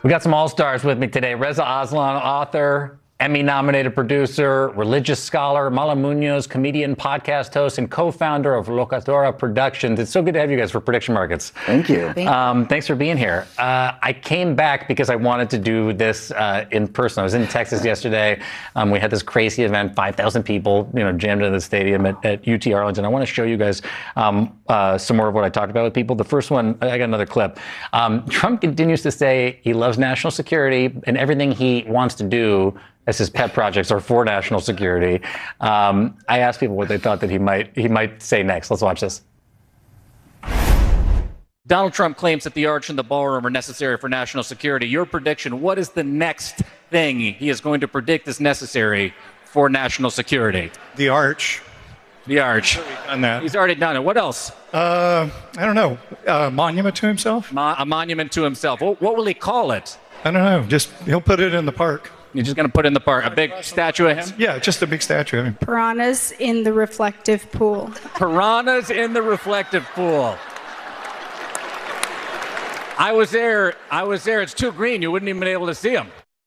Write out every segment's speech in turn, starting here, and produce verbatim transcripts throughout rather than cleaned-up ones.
We got some all-stars with me today. Reza Aslan, author, Emmy-nominated producer, religious scholar, Mala Munoz, comedian, podcast host, and co-founder of Locatora Productions. It's so good to have you guys for Prediction Markets. Thank you. Thank you. Um, thanks for being here. Uh, I came back because I wanted to do this uh, in person. I was in Texas yesterday. Um, we had this crazy event, five thousand people, you know, jammed into the stadium at, at U T Arlington. I want to show you guys um, uh, some more of what I talked about with people. The first one, I got another clip. Um, Trump continues to say he loves national security and everything he wants to do as his pet projects are for national security. Um, I asked people what they thought that he might he might say next. Let's watch this. Donald Trump claims that the arch and the ballroom are necessary for national security. Your prediction, what is the next thing he is going to predict is necessary for national security? The arch. The arch. He's already done that. He's already done it. What else? Uh, I don't know. A monument to himself? Mo- a monument to himself. What, what will he call it? I don't know. Just, he'll put it in the park. You're just going to put in the park a big statue of him? Yeah, just a big statue of him. Piranhas in the reflective pool. Piranhas in the reflective pool. I was there. I was there. It's too green. You wouldn't even be able to see them.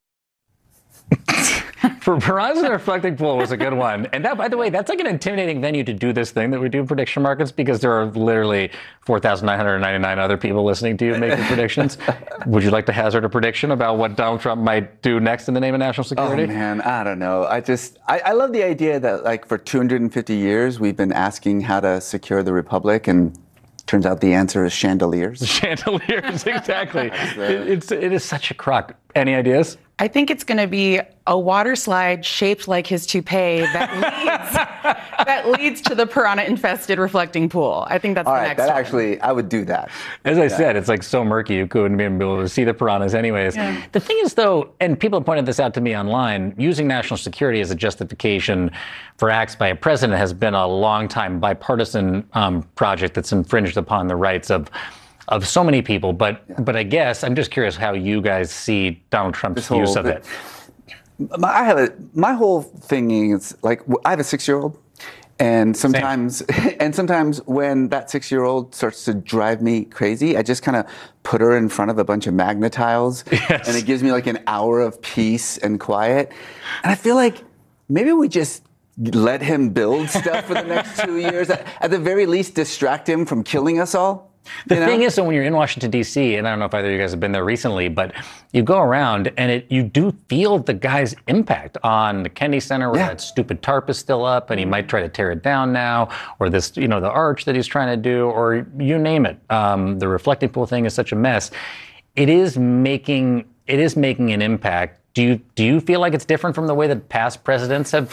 For Piranhas in the reflective pool was a good one. And that, by the way, that's like an intimidating venue to do this thing that we do in Prediction Markets, because there are literally four thousand nine hundred ninety-nine other people listening to you making predictions. Would you like to hazard a prediction about what Donald Trump might do next in the name of national security? Oh, man, I don't know. I just, I, I love the idea that, like, for two hundred fifty years, we've been asking how to secure the republic, and turns out the answer is chandeliers. Chandeliers, exactly. it, it's, it is such a crock. Any ideas? I think it's going to be a water slide shaped like his toupee that leads that leads to the piranha-infested reflecting pool. I think that's All the right, next that one. actually, I would do that. As I Yeah. said, it's like so murky you couldn't even be able to see the piranhas anyways. Yeah. The thing is, though, and people have pointed this out to me online, using national security as a justification for acts by a president has been a long-time bipartisan um, project that's infringed upon the rights of of so many people. But Yeah. but I guess I'm just curious how you guys see Donald Trump's This whole use of thing. it. My, I have a, my whole thing is, like, I have a six-year-old, and sometimes, and sometimes when that six-year-old starts to drive me crazy, I just kind of put her in front of a bunch of magna tiles, Yes. and it gives me like an hour of peace and quiet. And I feel like maybe we just let him build stuff for the next two years. At, at the very least, distract him from killing us all. The you know? thing is, that when you're in Washington, D C, and I don't know if either of you guys have been there recently, but you go around and it, you do feel the guy's impact on the Kennedy Center, where Yeah. that stupid tarp is still up and he might try to tear it down now, or this, you know, the arch that he's trying to do, or you name it. Um, the reflecting pool thing is such a mess. It is making, it is making an impact. Do you, do you feel like it's different from the way that past presidents have